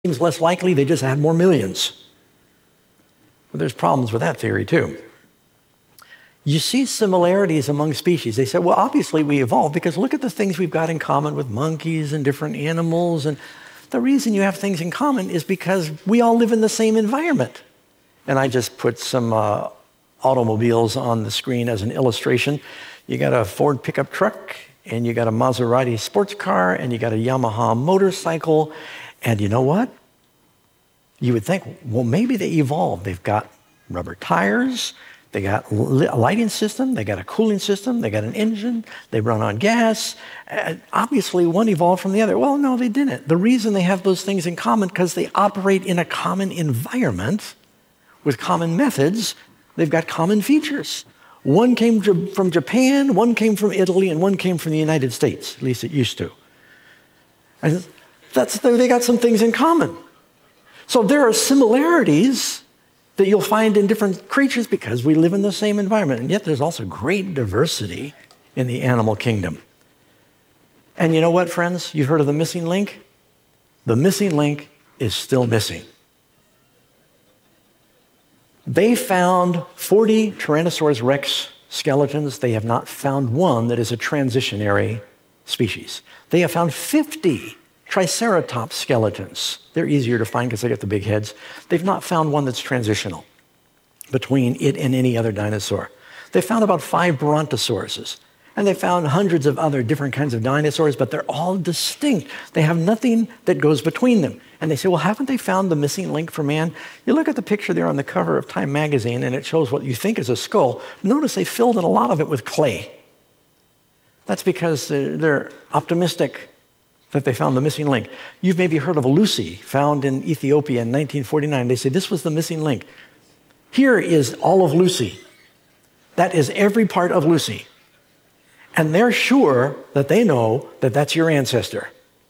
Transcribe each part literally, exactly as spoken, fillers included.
seems less likely they just had more millions. But there's problems with that theory too. You see similarities among species. They said, well, obviously we evolved because look at the things we've got in common with monkeys and different animals. And the reason you have things in common is because we all live in the same environment. And I just put some uh, automobiles on the screen as an illustration. You got a Ford pickup truck, and you got a Maserati sports car, and you got a Yamaha motorcycle. And you know what? You would think, well, maybe they evolved. They've got rubber tires. They got a lighting system, they got a cooling system, they got an engine, they run on gas. Uh, obviously, one evolved from the other. Well, no, they didn't. The reason they have those things in common because they operate in a common environment with common methods. They've got common features. One came from Japan, one came from Italy, and one came from the United States. At least it used to. And that's, they got some things in common. So there are similarities that you'll find in different creatures because we live in the same environment. And yet there's also great diversity in the animal kingdom. And you know what, friends? You've heard of the missing link? The missing link is still missing. They found forty Tyrannosaurus rex skeletons. They have not found one that is a transitionary species. They have found fifty Triceratops skeletons. They're easier to find because they got the big heads. They've not found one that's transitional between it and any other dinosaur. They found about five Brontosauruses, and they found hundreds of other different kinds of dinosaurs, but they're all distinct. They have nothing that goes between them. And they say, well, haven't they found the missing link for man? You look at the picture there on the cover of Time magazine, and it shows what you think is a skull. Notice they filled in a lot of it with clay. That's because they're optimistic that they found the missing link. You've maybe heard of Lucy, found in Ethiopia in nineteen forty-nine. They say this was the missing link. Here is all of Lucy. That is every part of Lucy. And they're sure that they know that that's your ancestor.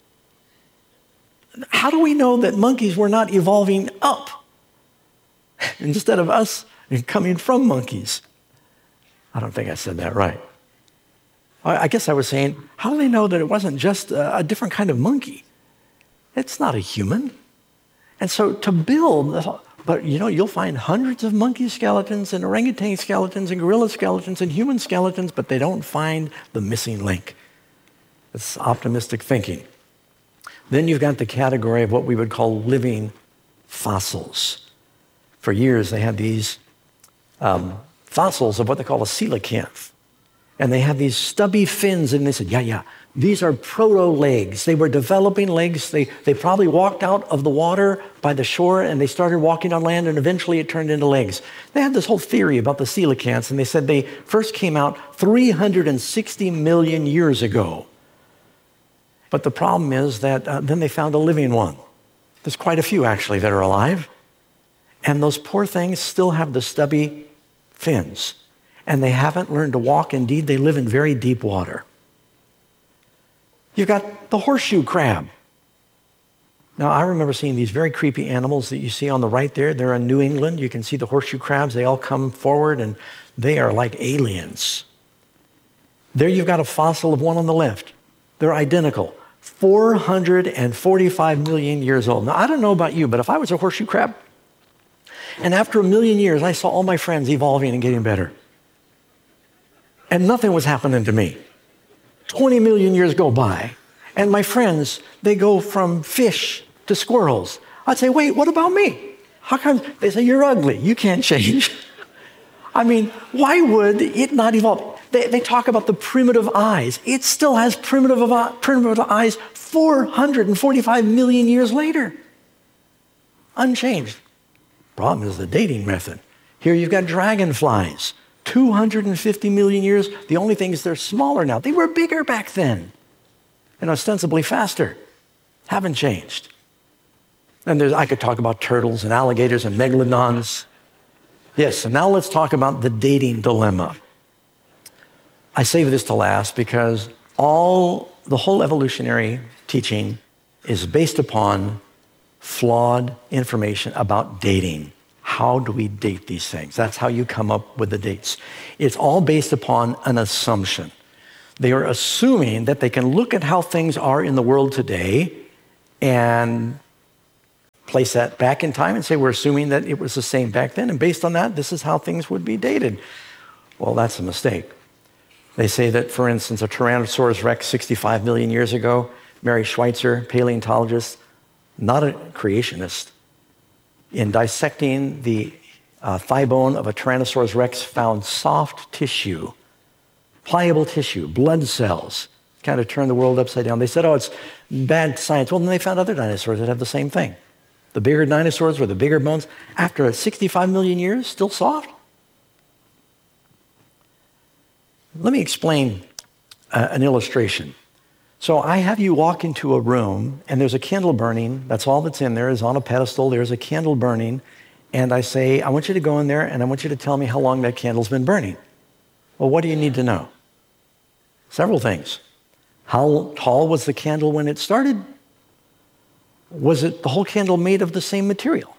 How do we know that monkeys were not evolving up instead of us coming from monkeys? I don't think I said that right. I guess I was saying, how do they know that it wasn't just a, a different kind of monkey? It's not a human. And so to build, but you know, you'll find hundreds of monkey skeletons and orangutan skeletons and gorilla skeletons and human skeletons, but they don't find the missing link. It's optimistic thinking. Then you've got the category of what we would call living fossils. For years, they had these um, fossils of what they call a coelacanth. And they have these stubby fins, and they said, yeah, yeah, these are proto-legs. They were developing legs. They, they probably walked out of the water by the shore, and they started walking on land, and eventually it turned into legs. They had this whole theory about the coelacanths, and they said they first came out three hundred sixty million years ago. But the problem is that uh, then they found a living one. There's quite a few, actually, that are alive. And those poor things still have the stubby fins. And they haven't learned to walk. Indeed, they live in very deep water. You've got the horseshoe crab. Now, I remember seeing these very creepy animals that you see on the right there. They're in New England. You can see the horseshoe crabs. They all come forward, and they are like aliens. There you've got a fossil of one on the left. They're identical. four hundred forty-five million years old. Now, I don't know about you, but if I was a horseshoe crab, and after a million years, I saw all my friends evolving and getting better, and nothing was happening to me. twenty million years go by, and my friends, they go from fish to squirrels. I'd say, wait, what about me? How come? They say, you're ugly. You can't change. I mean, why would it not evolve? They, they talk about the primitive eyes. It still has primitive, primitive eyes four hundred forty-five million years later. Unchanged. Problem is the dating method. Here you've got dragonflies. two hundred fifty million years. The only thing is they're smaller now. They were bigger back then and ostensibly faster. Haven't changed. And there's, I could talk about turtles and alligators and megalodons. Yes, so now let's talk about the dating dilemma. I save this to last because all the whole evolutionary teaching is based upon flawed information about dating. How do we date these things? That's how you come up with the dates. It's all based upon an assumption. They are assuming that they can look at how things are in the world today and place that back in time and say, we're assuming that it was the same back then, and based on that, this is how things would be dated. Well, that's a mistake. They say that, for instance, a Tyrannosaurus rex sixty-five million years ago, Mary Schweitzer, paleontologist, not a creationist, in dissecting the uh, thigh bone of a Tyrannosaurus rex, found soft tissue, pliable tissue, blood cells, kind of turned the world upside down. They said, oh, it's bad science. Well, then they found other dinosaurs that have the same thing. The bigger dinosaurs with the bigger bones, after sixty-five million years, still soft? Let me explain uh, an illustration. So I have you walk into a room, and there's a candle burning. That's all that's in there is on a pedestal. There's a candle burning. And I say, I want you to go in there, and I want you to tell me how long that candle's been burning. Well, what do you need to know? Several things. How tall was the candle when it started? Was it the whole candle made of the same material?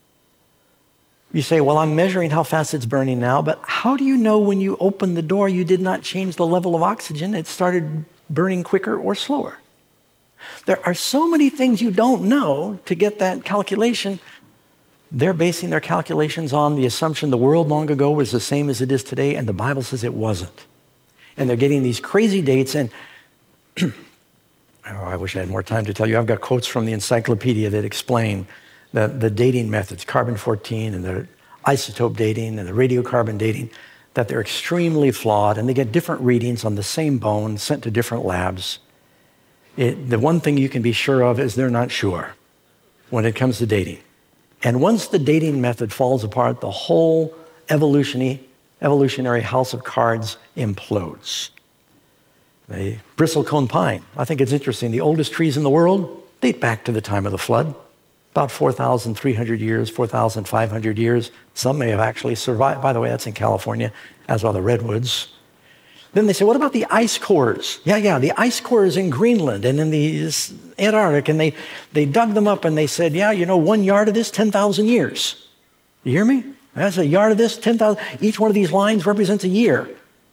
You say, well, I'm measuring how fast it's burning now, but how do you know when you opened the door you did not change the level of oxygen? It started burning quicker or slower. There are so many things you don't know to get that calculation. They're basing their calculations on the assumption the world long ago was the same as it is today, and the Bible says it wasn't. And they're getting these crazy dates, and oh, I wish I had more time to tell you. I've got quotes from the encyclopedia that explain the, the dating methods, carbon fourteen and the isotope dating and the radiocarbon dating, that they're extremely flawed, and they get different readings on the same bone sent to different labs. It, the one thing you can be sure of is they're not sure when it comes to dating. And once the dating method falls apart, the whole evolutionary, evolutionary house of cards implodes. The bristlecone pine, I think it's interesting. The oldest trees in the world date back to the time of the flood, about four thousand three hundred years, four thousand five hundred years. Some may have actually survived. By the way, that's in California, as are the redwoods. Then they say, what about the ice cores? Yeah, yeah, the ice cores in Greenland and in the Antarctic, and they, they dug them up and they said, yeah, you know, one yard of this, ten thousand years. You hear me? That's a yard of this, ten thousand. Each one of these lines represents a year.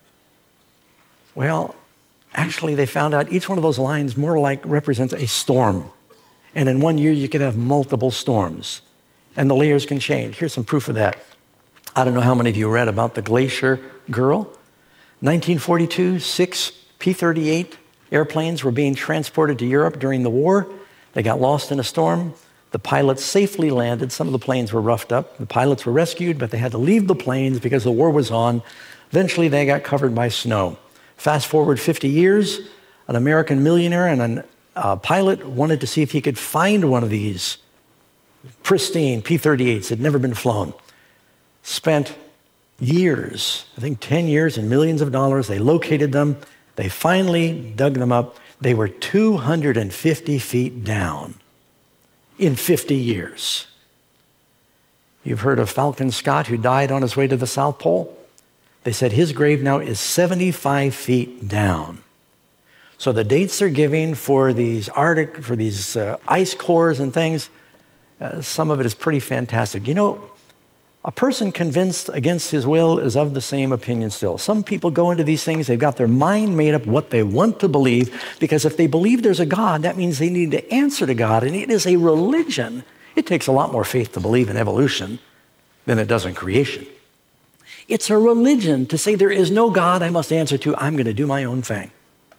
Well, actually, they found out each one of those lines more like represents a storm. And in one year, you could have multiple storms. And the layers can change. Here's some proof of that. I don't know how many of you read about the Glacier Girl. nineteen forty-two, six P thirty-eight airplanes were being transported to Europe during the war. They got lost in a storm. The pilots safely landed. Some of the planes were roughed up. The pilots were rescued, but they had to leave the planes because the war was on. Eventually, they got covered by snow. Fast forward fifty years, an American millionaire and a uh, pilot wanted to see if he could find one of these pristine P thirty-eights that had never been flown. Spent years, I think ten years and millions of dollars. They located them. They finally dug them up. They were two hundred fifty feet down in fifty years. You've heard of Falcon Scott, who died on his way to the South Pole? They said his grave now is seventy-five feet down. So the dates they're giving for these Arctic, for these uh, ice cores and things, uh, some of it is pretty fantastic. You know, a person convinced against his will is of the same opinion still. Some people go into these things, they've got their mind made up what they want to believe, because if they believe there's a God, that means they need to answer to God, and it is a religion. It takes a lot more faith to believe in evolution than it does in creation. It's a religion to say there is no God I must answer to. I'm going to do my own thing.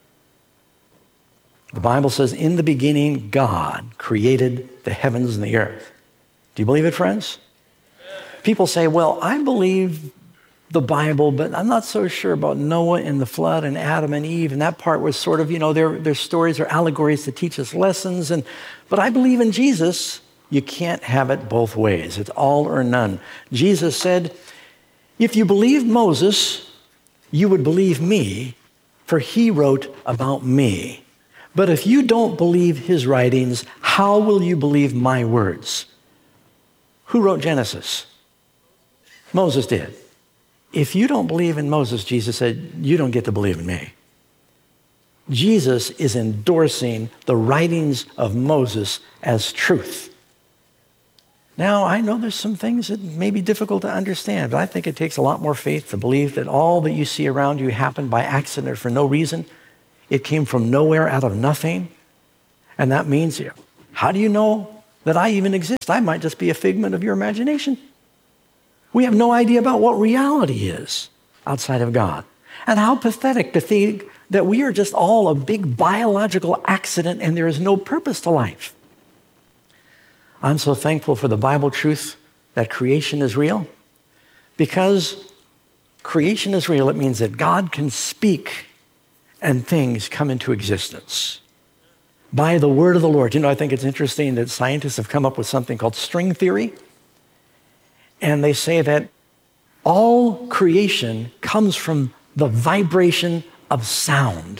The Bible says, in the beginning, God created the heavens and the earth. Do you believe it, friends? People say, well, I believe the Bible, but I'm not so sure about Noah and the flood and Adam and Eve. And that part was sort of, you know, their, their stories are allegories to teach us lessons. And but I believe in Jesus. You can't have it both ways. It's all or none. Jesus said, if you believed Moses, you would believe me, for he wrote about me. But if you don't believe his writings, how will you believe my words? Who wrote Genesis? Moses did. If you don't believe in Moses, Jesus said, you don't get to believe in me. Jesus is endorsing the writings of Moses as truth. Now, I know there's some things that may be difficult to understand, but I think it takes a lot more faith to believe that all that you see around you happened by accident or for no reason. It came from nowhere, out of nothing. And that means, how do you know that I even exist. I might just be a figment of your imagination. We have no idea about what reality is outside of God. And how pathetic to think that we are just all a big biological accident and there is no purpose to life. I'm so thankful for the Bible truth that creation is real. Because creation is real, it means that God can speak and things come into existence by the word of the Lord. You know, I think it's interesting that scientists have come up with something called string theory. And they say that all creation comes from the vibration of sound.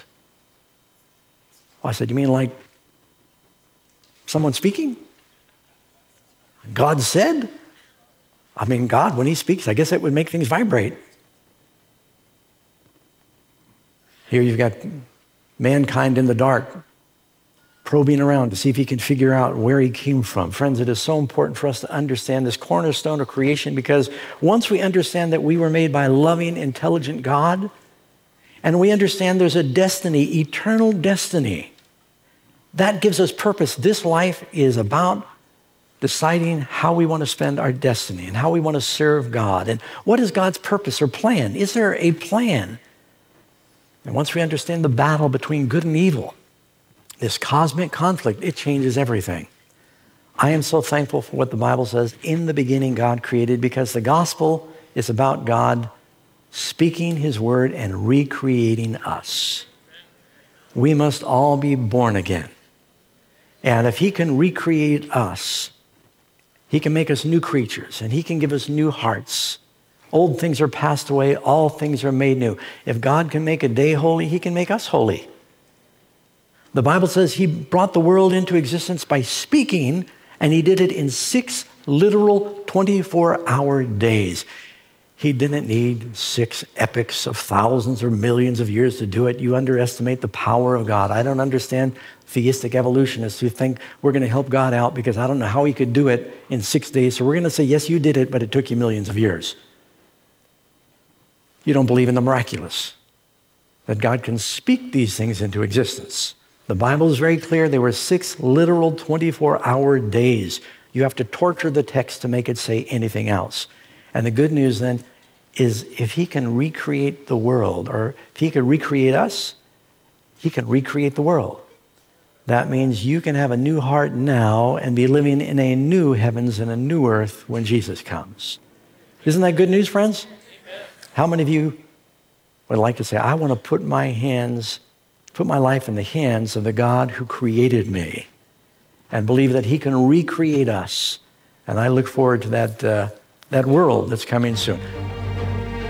I said, you mean like someone speaking? God said? I mean, God, when he speaks, I guess it would make things vibrate. Here you've got mankind in the dark, probing around to see if he can figure out where he came from. Friends, it is so important for us to understand this cornerstone of creation, because once we understand that we were made by a loving, intelligent God, and we understand there's a destiny, eternal destiny, that gives us purpose. This life is about deciding how we want to spend our destiny and how we want to serve God. And what is God's purpose or plan? Is there a plan? And once we understand the battle between good and evil, this cosmic conflict, it changes everything. I am so thankful for what the Bible says. In the beginning, God created, because the gospel is about God speaking his word and recreating us. We must all be born again. And if he can recreate us, he can make us new creatures, and he can give us new hearts. Old things are passed away, all things are made new. If God can make a day holy, he can make us holy. The Bible says he brought the world into existence by speaking, and he did it in six literal twenty-four hour days. He didn't need six epics of thousands or millions of years to do it. You underestimate the power of God. I don't understand theistic evolutionists who think we're going to help God out because I don't know how he could do it in six days. So we're going to say, yes, you did it, but it took you millions of years. You don't believe in the miraculous, that God can speak these things into existence. The Bible is very clear. There were six literal twenty-four hour days. You have to torture the text to make it say anything else. And the good news then is if he can recreate the world, or if he can recreate us, he can recreate the world. That means you can have a new heart now and be living in a new heavens and a new earth when Jesus comes. Isn't that good news, friends? Amen. How many of you would like to say, I want to put my hands, put my life in the hands of the God who created me, and believe that he can recreate us? And I look forward to that uh, that world that's coming soon.